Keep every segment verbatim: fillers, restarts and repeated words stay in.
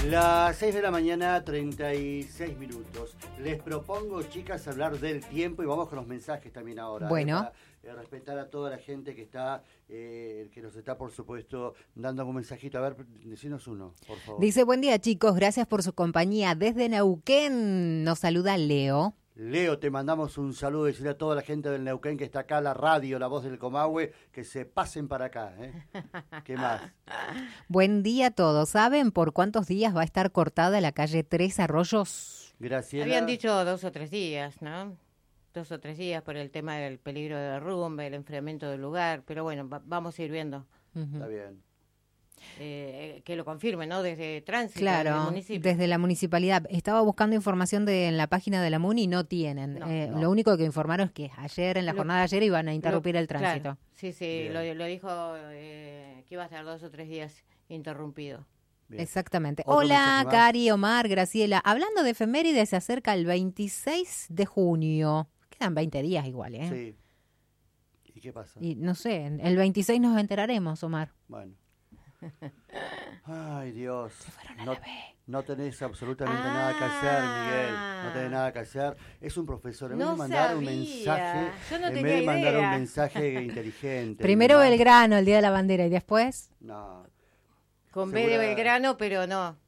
Las seis de la mañana, treinta y seis minutos. Les propongo, chicas, hablar del tiempo y vamos con los mensajes también ahora. Bueno. Eh, para, eh, respetar a toda la gente que está, eh, que nos está, por supuesto, dando algún mensajito. A ver, decinos uno, por favor. Dice, buen día, chicos, gracias por su compañía. Desde Neuquén nos saluda Leo. Leo, te mandamos un saludo, decirle a toda la gente del Neuquén que está acá, la radio, la voz del Comahue, que se pasen para acá, ¿eh? ¿Qué más? Buen día a todos. ¿Saben por cuántos días va a estar cortada la calle Tres Arroyos? Graciela. Habían dicho dos o tres días, ¿no? Dos o tres días por el tema del peligro de derrumbe, el enfriamiento del lugar, pero bueno, va- vamos a ir viendo. Uh-huh. Está bien. Eh, que lo confirme, ¿no? Desde tránsito, Claro, del municipio. desde la municipalidad. Estaba buscando información de, en la página de la MUNI y no tienen. No, eh, no. Lo único que informaron es que ayer, en la Lo- jornada de ayer, iban a interrumpir Lo- el tránsito. Claro, sí, sí, lo, Bien. lo dijo eh, que iba a estar dos o tres días interrumpido. Bien. Exactamente. Otro Hola, mensaje más. Cari, Omar, Graciela. Hablando de efemérides, se acerca el veintiséis de junio. Quedan veinte días igual, ¿eh? Sí. ¿Y qué pasa? Y no sé, el veintiséis nos enteraremos, Omar. Bueno. Ay, Dios. Se fueron a No, la B. no tenés absolutamente nada que hacer, Miguel. No tenés nada que hacer. Es un profesor. En vez No de mandar un sabía. mensaje, Yo no en tenía vez de mandar idea. un mensaje inteligente. Primero ¿no? Belgrano, el Día de la Bandera, y después... No, Con B de Segura- Belgrano, pero no.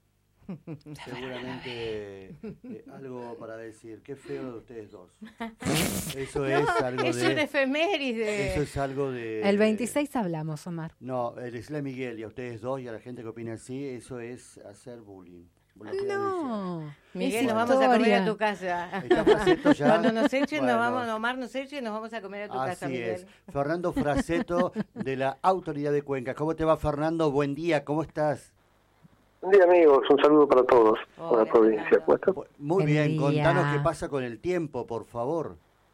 seguramente eh, algo para decir. Qué feo de ustedes dos. Eso No, es algo es de... un efeméride. Eso es algo de... El veintiséis hablamos, Omar. No, eh, decirle a Miguel y a ustedes dos y a la gente que opina así, eso es hacer bullying. Lo quiero No. Miguel, es nos vamos a comer historia. a tu casa. decir. ¿Está Fraceto ya? Cuando nos echen, Bueno. nos vamos, Omar nos eche y nos vamos a comer a tu casa, Así Miguel. es. Fernando Fraceto, de la Autoridad de Cuenca. ¿Cómo te va, Fernando? Buen día, ¿cómo estás? Buen día, amigos. Un saludo para todos, Hola, para la provincia. Fernando. ¿Cómo están? Bu- Muy Buen bien, día. contanos qué pasa con el tiempo, por favor.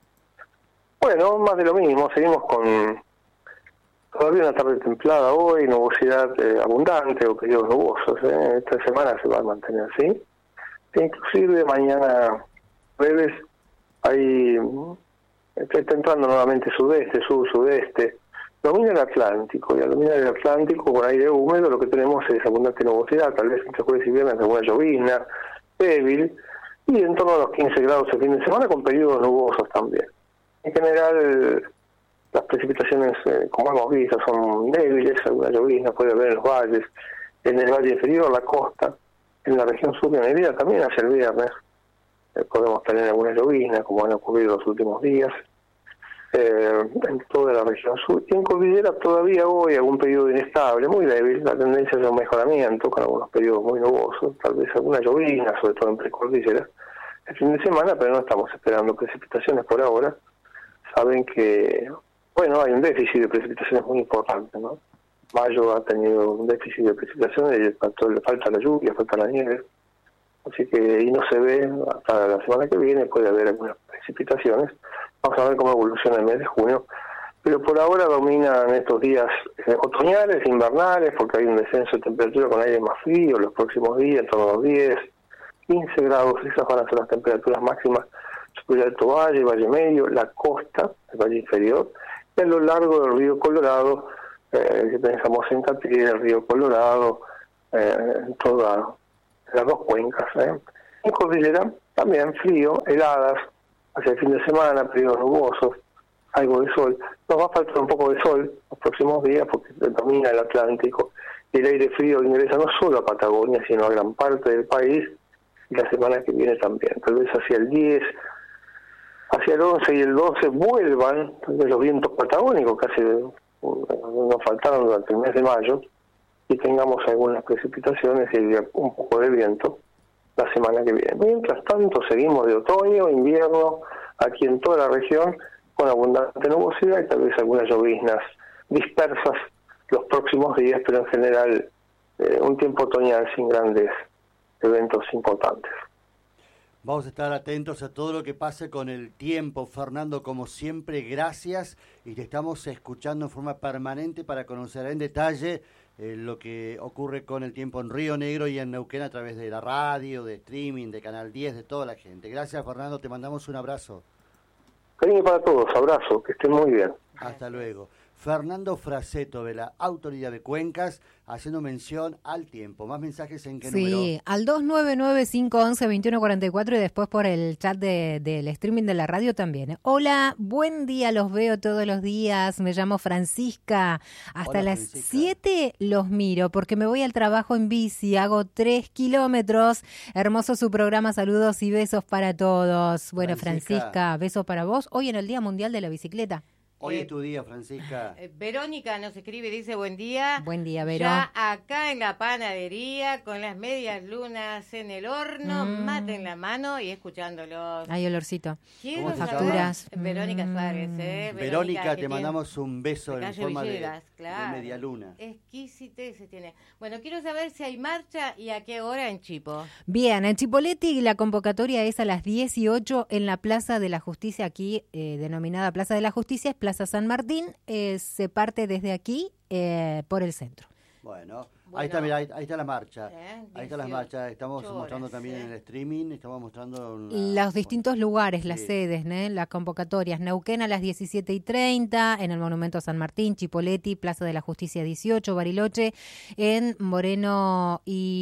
Bueno, más de lo mismo. Seguimos con todavía una tarde templada hoy, nubosidad eh, abundante o periodos nubosos. ¿eh? Esta semana se va a mantener así. E inclusive mañana jueves hay está, está entrando nuevamente sudeste, sur, sudeste. Domina el Atlántico, y al dominar el Atlántico con aire húmedo lo que tenemos es abundante nubosidad, tal vez entre jueves y viernes alguna llovizna débil, y en torno a los quince grados el fin de semana con periodos nubosos también. En general, las precipitaciones, eh, como hemos visto, son débiles, alguna llovizna puede haber en los valles, en el valle inferior, la costa, en la región sur de Mérida también hacia el viernes. Eh, podemos tener alguna llovizna, como han ocurrido los últimos días. Eh, en toda la región sur. Y en Cordillera todavía hoy algún periodo inestable, muy débil, la tendencia es a un mejoramiento con algunos periodos muy nubosos, tal vez alguna llovizna, sobre todo en precordillera, el fin de semana, pero no estamos esperando precipitaciones por ahora. Saben que, bueno, hay un déficit de precipitaciones muy importante, ¿no? Mayo ha tenido un déficit de precipitaciones y le falta, le falta la lluvia, falta la nieve, así que y no se ve, hasta la semana que viene puede haber algunas precipitaciones. Vamos a ver cómo evoluciona el mes de junio. Pero por ahora dominan estos días eh, otoñales, invernales, porque hay un descenso de temperatura con aire más frío los próximos días, en torno a los diez, quince grados. Esas van a ser las temperaturas máximas sobre el Alto Valle, Valle Medio, la costa, el Valle Inferior, y a lo largo del río Colorado, eh, que pensamos en Catría, el río Colorado, eh, en todas las dos cuencas. ¿eh? En Cordillera también frío, heladas, hacia el fin de semana, periodos nubosos, algo de sol. Nos va a faltar un poco de sol los próximos días porque domina el Atlántico y el aire frío ingresa no solo a Patagonia, sino a gran parte del país, y la semana que viene también. Tal vez hacia el diez, hacia el once y el doce vuelvan los vientos patagónicos, casi nos faltaron durante el mes de mayo, y tengamos algunas precipitaciones y un poco de viento la semana que viene. Mientras tanto, seguimos de otoño, invierno, aquí en toda la región, con abundante nubosidad y tal vez algunas lloviznas dispersas los próximos días, pero en general eh, un tiempo otoñal sin grandes eventos importantes. Vamos a estar atentos a todo lo que pase con el tiempo, Fernando, como siempre, gracias, y te estamos escuchando en forma permanente para conocer en detalle eh, lo que ocurre con el tiempo en Río Negro y en Neuquén a través de la radio, de streaming, de Canal diez, de toda la gente. Gracias, Fernando, te mandamos un abrazo. Cariño para todos, abrazo, que estén muy bien. Hasta luego. Fernando Fraseto, de la Autoridad de Cuencas, haciendo mención al tiempo. Más mensajes en qué número. Sí, al dos nueve nueve, cinco uno uno, dos uno cuatro cuatro y después por el chat de, del streaming de la radio también. ¿eh? Hola, buen día, los veo todos los días. Me llamo Francisca. Hasta Hola, las Francisca. siete los miro porque me voy al trabajo en bici, hago tres kilómetros. Hermoso su programa, saludos y besos para todos. Bueno, Francisca. Francisca, besos para vos. Hoy en el Día Mundial de la Bicicleta. Hoy Eh, es tu día, Francisca. Eh, Verónica nos escribe y dice, buen día. Buen día, Vero. Ya acá en la panadería, con las medias lunas en el horno, Mm. mate en la mano y escuchándolos. Hay olorcito. Quiero ¿Cómo se llama? Facturas. saber- Verónica Mm. Suárez, ¿eh? Verónica, que te tiene- mandamos un beso de en calle forma de, Villegas, claro. de media luna. Exquisitez tiene. Bueno, quiero saber si hay marcha y a qué hora en Chipo. Bien, en Chipoleti la convocatoria es a las dieciocho en la Plaza de la Justicia, aquí eh, denominada Plaza de la Justicia, es Plaza San Martín, eh, se parte desde aquí eh, por el centro. Bueno, Bueno. ahí está, mira, ahí, ahí está la marcha. ¿Eh? Ahí está las dieciocho marchas. Estamos horas, mostrando también ¿eh? en el streaming, estamos mostrando una- Los distintos lugares, las Sí. sedes, ¿eh? las convocatorias. Neuquén a las diecisiete y treinta, en el Monumento San Martín, Chipoleti, Plaza de la Justicia dieciocho, Bariloche, en Moreno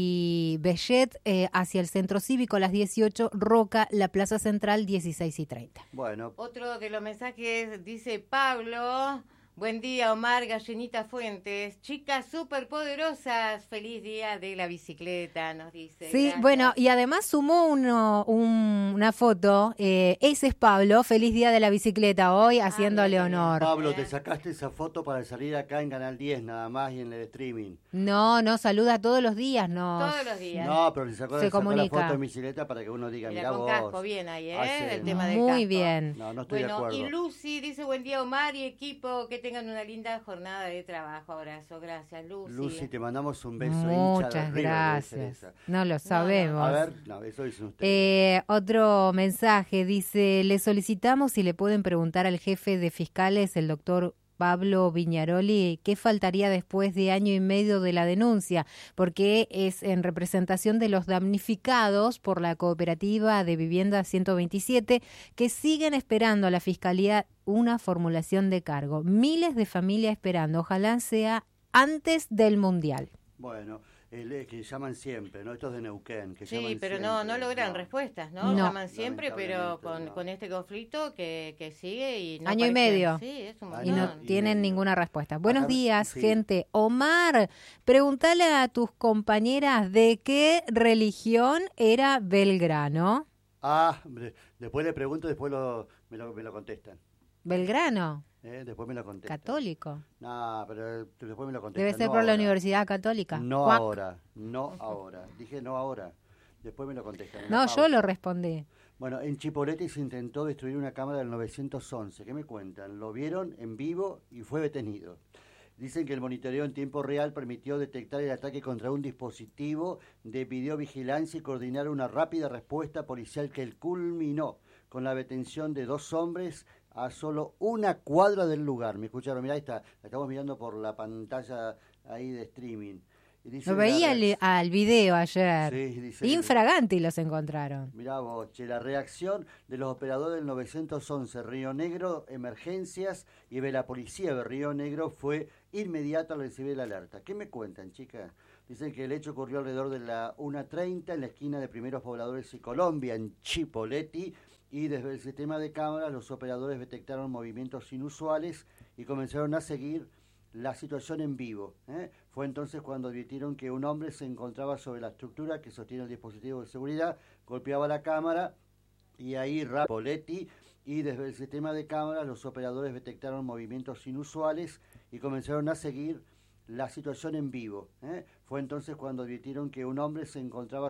y Bellet, eh, hacia el Centro Cívico a las dieciocho, Roca, la Plaza Central dieciséis y treinta. Bueno, Otro de los mensajes dice Pablo. Buen día, Omar, Gallinita Fuentes. Chicas superpoderosas. Feliz día de la bicicleta, nos dice. Sí, Gracias. bueno, y además sumó uno, un- una foto. Eh, ese es Pablo, feliz día de la bicicleta hoy, haciéndole mira qué bien. honor. Pablo, Eh. te sacaste esa foto para salir acá en Canal diez nada más y en el streaming. No, no, saluda todos los días, no. Todos los días. No, pero le sacó, Se sacó la comunica. foto en bicicleta para que uno diga, Mira, mirá con vos. casco, bien ahí, ¿eh? Hace- El tema del Muy casco. bien. No, no estoy de Bueno, acuerdo. y Lucy dice, buen día, Omar y equipo, que tengan una linda jornada de trabajo. Abrazo, gracias, Lucy. Lucy, te mandamos un beso. hincha Muchas de River, debe ser gracias. esa. No lo sabemos. A ver, no, eso dicen ustedes. Eh, otro mensaje dice, le solicitamos si le pueden preguntar al jefe de fiscales, el doctor Pablo Viñaroli, qué faltaría después de año y medio de la denuncia, porque es en representación de los damnificados por la cooperativa de vivienda ciento veintisiete que siguen esperando a la fiscalía una formulación de cargo. Miles de familias esperando, ojalá sea antes del Mundial. Bueno, el, que llaman siempre, ¿no? Estos de Neuquén, que Sí, llaman pero siempre. no no logran No. respuestas, ¿no? No. Llaman siempre, pero Lamentablemente, con, no. con este conflicto que, que sigue y no Año y aparece- medio. Sí, es un Año Y no montón. y tienen medio. ninguna respuesta. Buenos Acá- días, sí. gente. Omar, pregúntale a tus compañeras de qué religión era Belgrano. Ah, hombre, después le pregunto, después lo, me, lo, me lo contestan. Belgrano, ¿eh? Después me lo contestan. católico. No, pero después me lo contestan. Debe ser no por la ahora. Universidad Católica. No Cuac. ahora, no ahora. Dije no ahora. Después me lo contestan. en la No, pausa. yo lo respondí. Bueno, en Chipoleti se intentó destruir una cámara del novecientos once. ¿Qué me cuentan? Lo vieron en vivo y fue detenido. Dicen que el monitoreo en tiempo real permitió detectar el ataque contra un dispositivo de videovigilancia y coordinar una rápida respuesta policial que culminó con la detención de dos hombres a solo una cuadra del lugar. ¿Me escucharon? Mirá, ahí está. La estamos mirando por la pantalla ahí de streaming. Y dice Lo la veía reacc- al, al video ayer. Sí, dice- Infraganti los encontraron. Mirá vos, che, la reacción de los operadores del novecientos once Río Negro, emergencias y de la policía de Río Negro fue inmediata al recibir la alerta. ¿Qué me cuentan, chicas? Dicen que el hecho ocurrió alrededor de la una treinta en la esquina de Primeros Pobladores y Colombia, en Chipoleti, y desde el sistema de cámaras los operadores detectaron movimientos inusuales y comenzaron a seguir la situación en vivo. ¿eh? Fue entonces cuando advirtieron que un hombre se encontraba sobre la estructura que sostiene el dispositivo de seguridad, golpeaba la cámara y ahí Rapoletti y desde el sistema de cámaras los operadores detectaron movimientos inusuales y comenzaron a seguir la situación en vivo. ¿eh? Fue entonces cuando advirtieron que un hombre se encontraba